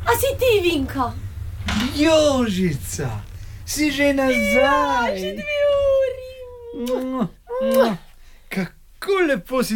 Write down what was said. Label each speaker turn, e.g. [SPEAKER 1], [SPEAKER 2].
[SPEAKER 1] A si ti, Vinko?
[SPEAKER 2] Jožica, si že nazaj.
[SPEAKER 1] Že 2 uri.
[SPEAKER 2] Kako lepo si